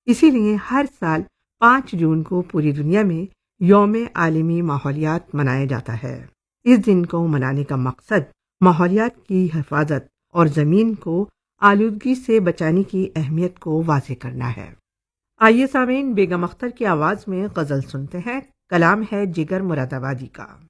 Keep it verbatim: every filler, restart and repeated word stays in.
इसीलिए हर साल पाँच जून को पूरी दुनिया में यौम आलमी माहौलियात मनाया जाता है। इस दिन को मनाने का मकसद माहौलियात की हिफाजत और ज़मीन को आलूदगी से बचाने की अहमियत को वाज़ेह करना है। आइए सामीन, बेगम अख्तर की आवाज़ में गज़ल सुनते हैं। कलाम है जिगर मुरादाबादी का।